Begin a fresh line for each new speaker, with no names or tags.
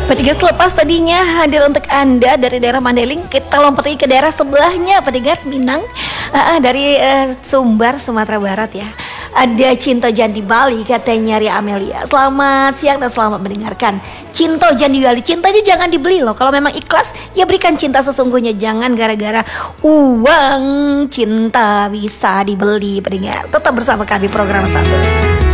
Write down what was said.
Pendengar, selepas tadinya hadir untuk Anda dari daerah Mandailing, kita lompat lagi ke daerah sebelahnya, pendengar Minang. Dari Sumbar, Sumatera Barat ya. Ada Cinta Jandi Bali, katanya Ria Amelia. Selamat siang dan selamat mendengarkan. Cinta Jandi Bali, cintanya jangan dibeli loh. Kalau memang ikhlas, ya berikan cinta sesungguhnya. Jangan gara-gara uang cinta bisa dibeli, pendengar. Tetap bersama kami program 1.